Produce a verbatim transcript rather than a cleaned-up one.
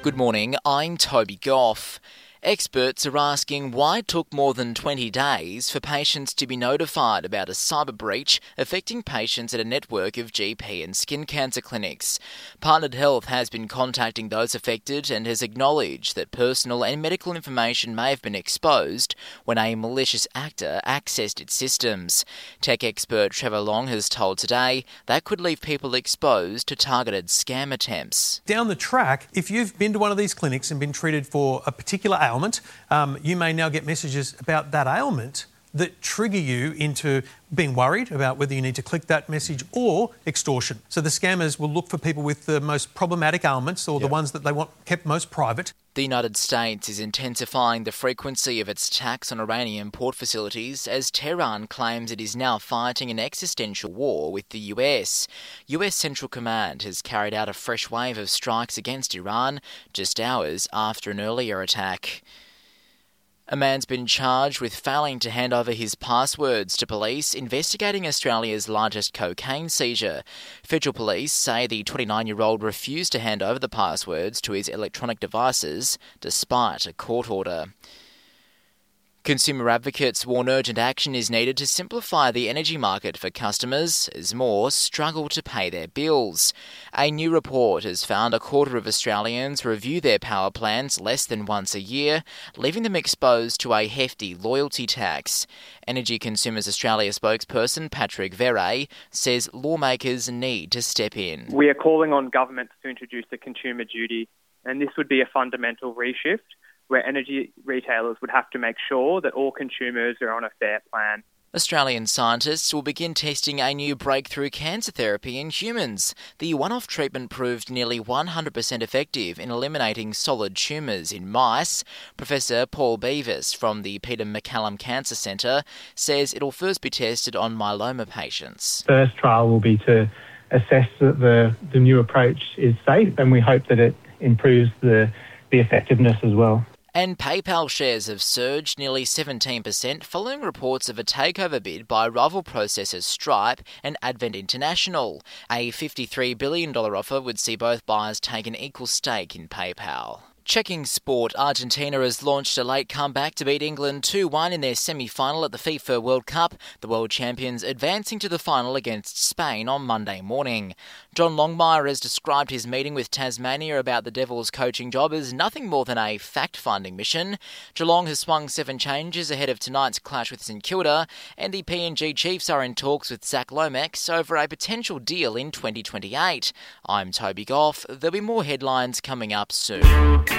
Good morning, I'm Toby Goff. Experts are asking why it took more than twenty days for patients to be notified about a cyber breach affecting patients at a network of G P and skin cancer clinics. Partnered Health has been contacting those affected and has acknowledged that personal and medical information may have been exposed when a malicious actor accessed its systems. Tech expert Trevor Long has told Today that could leave people exposed to targeted scam attempts. Down the track, if you've been to one of these clinics and been treated for a particular ailment, Um, you may now get messages about that ailment that trigger you into being worried about whether you need to click that message or extortion. So the scammers will look for people with the most problematic ailments or yep. the ones that they want kept most private. The United States is intensifying the frequency of its attacks on Iranian port facilities as Tehran claims it is now fighting an existential war with the U S. U S Central Command has carried out a fresh wave of strikes against Iran just hours after an earlier attack. A man's been charged with failing to hand over his passwords to police investigating Australia's largest cocaine seizure. Federal police say the twenty-nine-year-old refused to hand over the passwords to his electronic devices despite a court order. Consumer advocates warn urgent action is needed to simplify the energy market for customers as more struggle to pay their bills. A new report has found a quarter of Australians review their power plans less than once a year, leaving them exposed to a hefty loyalty tax. Energy Consumers Australia spokesperson Patrick Verret says lawmakers need to step in. We are calling on governments to introduce a consumer duty, and this would be a fundamental reshift where energy retailers would have to make sure that all consumers are on a fair plan. Australian scientists will begin testing a new breakthrough cancer therapy in humans. The one-off treatment proved nearly one hundred percent effective in eliminating solid tumours in mice. Professor Paul Beavis from the Peter MacCallum Cancer Centre says it'll first be tested on myeloma patients. First trial will be to assess that the, the new approach is safe, and we hope that it improves the, the effectiveness as well. And PayPal shares have surged nearly seventeen percent following reports of a takeover bid by rival processors Stripe and Advent International. A fifty-three billion dollars offer would see both buyers take an equal stake in PayPal. Checking sport, Argentina has launched a late comeback to beat England two one in their semi-final at the FIFA World Cup, the world champions advancing to the final against Spain on Monday morning. John Longmire has described his meeting with Tasmania about the Devils' coaching job as nothing more than a fact-finding mission. Geelong has swung seven changes ahead of tonight's clash with St Kilda, and the P N G Chiefs are in talks with Zach Lomax over a potential deal in twenty twenty-eight. I'm Toby Goff. There'll be more headlines coming up soon.